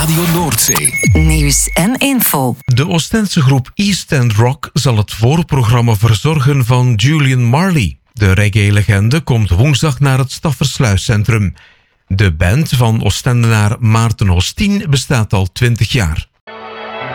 Radio Noordzee. Nieuws en info. De Oostendse groep East End Rock zal het voorprogramma verzorgen van Julian Marley. De reggae-legende komt woensdag naar het Staffersluiscentrum. De band van Oostendenaar Maarten Hostien bestaat al 20 jaar.